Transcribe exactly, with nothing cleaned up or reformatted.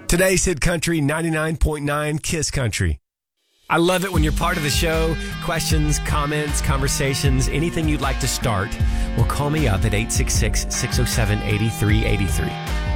Today's Hit Country, ninety-nine point nine KISS Country. I love it when you're part of the show. Questions, comments, conversations, anything you'd like to start. Well, call me up at eight six six, six oh seven, eight three eight three.